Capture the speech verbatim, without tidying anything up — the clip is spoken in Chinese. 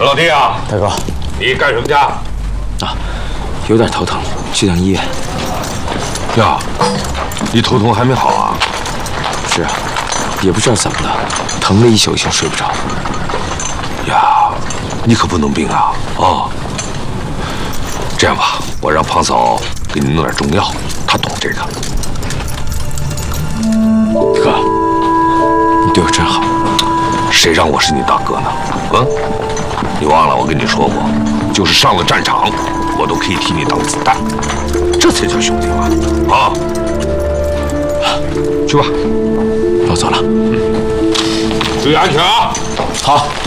老弟啊， 大哥， 你干什么去？ 啊，有点头疼，去趟医院。 呀，你头痛还没好啊？ 是啊，也不知道怎么的，疼了一宿醒睡不着。 呀，你可不能病啊！啊，这样吧，我让胖嫂给你弄点中药，她懂这个。 哥，你对我真好。 谁让我是你大哥呢？嗯，你忘了我跟你说过，就是上了战场，我都可以替你挡子弹，这才叫兄弟嘛！啊，去吧， 我走了。 注意安全啊！ 好。